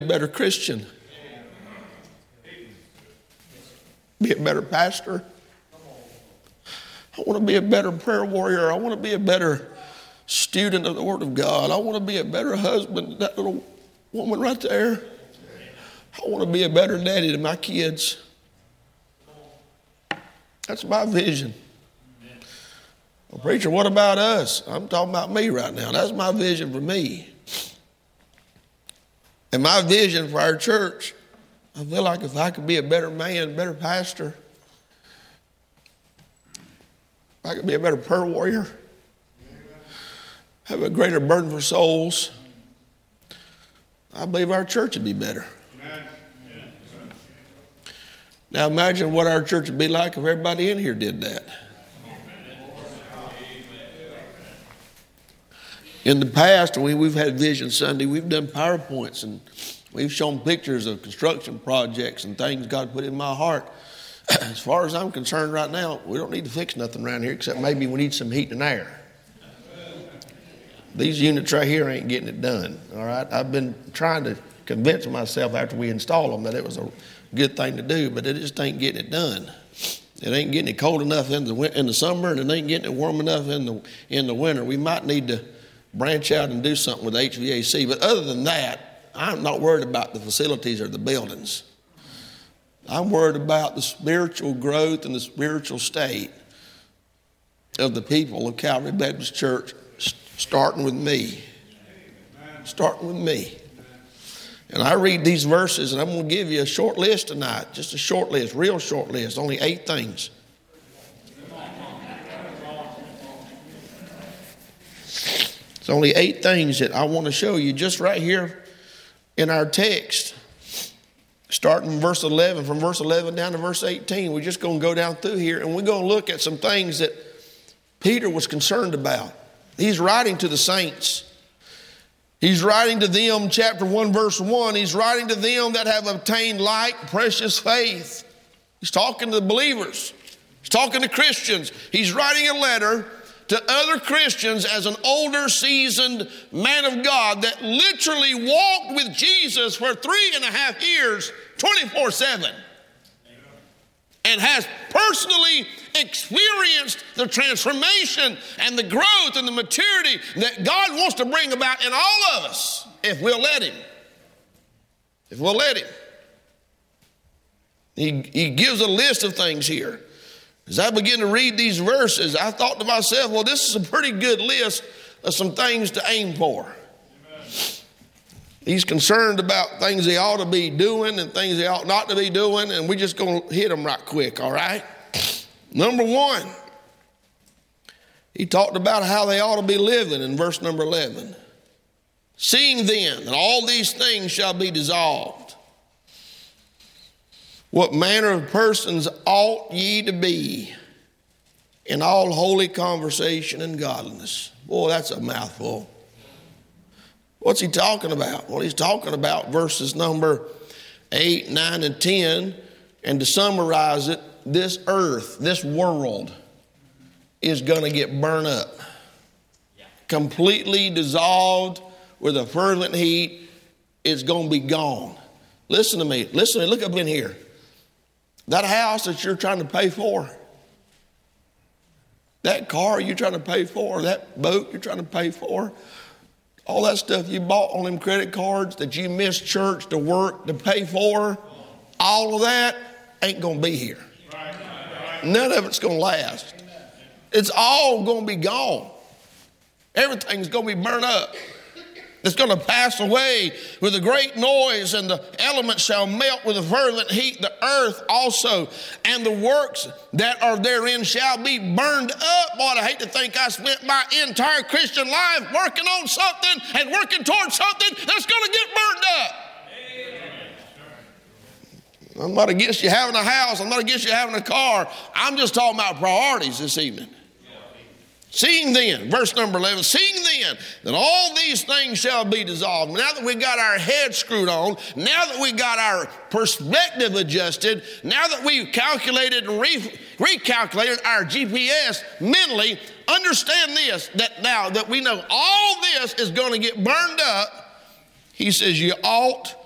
a better Christian, be a better pastor. I want to be a better prayer warrior. I want to be a better student of the Word of God. I want to be a better husband to that little woman right there. I want to be a better daddy to my kids. That's my vision. Well, preacher, what about us? I'm talking about me right now. That's my vision for me. And my vision for our church, I feel like if I could be a better man, better pastor, if I could be a better prayer warrior, have a greater burden for souls, I believe our church would be better. Now imagine what our church would be like if everybody in here did that. In the past, when we've had Vision Sunday, we've done PowerPoints and we've shown pictures of construction projects and things God put in my heart. As far as I'm concerned right now, we don't need to fix nothing around here except maybe we need some heat and air. These units right here ain't getting it done, all right? I've been trying to convince myself after we install them that it was a good thing to do, but it just ain't getting it done. It ain't getting it cold enough in the summer, and it ain't getting it warm enough in the winter. We might need to branch out and do something with HVAC. But other than that, I'm not worried about the facilities or the buildings. I'm worried about the spiritual growth and the spiritual state of the people of Calvary Baptist Church, starting with me. Starting with me. And I read these verses, and I'm going to give you a short list tonight. Just a short list, real short list, only 8 things. It's only 8 things that I want to show you just right here in our text. Starting verse 11, from verse 11 down to verse 18. We're just going to go down through here, and we're going to look at some things that Peter was concerned about. He's writing to the saints. He's writing to them, chapter 1, verse 1. He's writing to them that have obtained like precious faith. He's talking to the believers. He's talking to Christians. He's writing a letter to other Christians as an older, seasoned man of God that literally walked with Jesus for 3.5 years, 24/7, and has personally experienced the transformation and the growth and the maturity that God wants to bring about in all of us if we'll let Him. If we'll let Him. He gives a list of things here. As I begin to read these verses, I thought to myself, well, this is a pretty good list of some things to aim for. Amen. He's concerned about things they ought to be doing and things they ought not to be doing, and we're just going to hit them right quick, all right? Number 1, he talked about how they ought to be living in verse number 11. Seeing then that all these things shall be dissolved, what manner of persons ought ye to be in all holy conversation and godliness? Boy, that's a mouthful. What's he talking about? Well, he's talking about verses number 8, 9, and 10. And to summarize it, this earth, this world is going to get burned up. Completely dissolved with a fervent heat. It's going to be gone. Listen to me. Look up in here. That house that you're trying to pay for, that car you're trying to pay for, that boat you're trying to pay for, all that stuff you bought on them credit cards that you missed church to work to pay for, all of that ain't going to be here. None of it's going to last. It's all going to be gone. Everything's going to be burned up. It's going to pass away with a great noise, and the elements shall melt with a fervent heat, the earth also, and the works that are therein shall be burned up. Boy, I hate to think I spent my entire Christian life working on something and working towards something that's going to get burned up. I'm not against you having a house. I'm not against you having a car. I'm just talking about priorities this evening. Seeing then, verse number 11, seeing then that all these things shall be dissolved. Now that we got our head screwed on, now that we got our perspective adjusted, now that we've calculated and recalculated our GPS mentally, understand this, that now that we know all this is going to get burned up, he says you ought